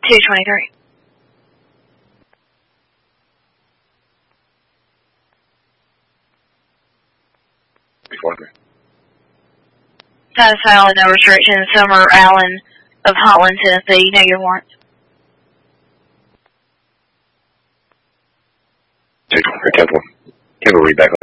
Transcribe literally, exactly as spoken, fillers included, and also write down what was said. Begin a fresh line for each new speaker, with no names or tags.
two twenty-three.
two twenty-three.
Satisfy all no restrictions. Summer Allen of Holland, Tennessee. Negative warrant.
two twenty-three, ten one. Can we read back